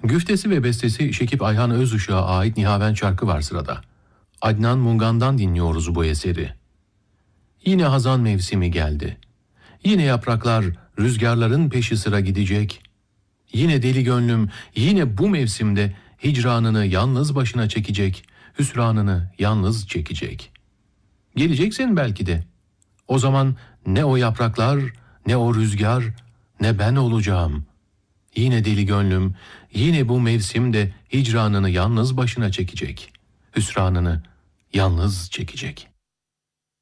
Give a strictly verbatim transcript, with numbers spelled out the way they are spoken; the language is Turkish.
Güftesi ve bestesi Şekip Ayhan Özışık'a ait Nihaven şarkı var sırada. Adnan Mungan'dan dinliyoruz bu eseri. Yine hazan mevsimi geldi. Yine yapraklar rüzgarların peşi sıra gidecek. Yine deli gönlüm yine bu mevsimde hicranını yalnız başına çekecek, hüsranını yalnız çekecek. Geleceksin belki de. O zaman ne o yapraklar, ne o rüzgar, ne ben olacağım. Yine deli gönlüm, yine bu mevsimde hicranını yalnız başına çekecek, hüsranını yalnız çekecek.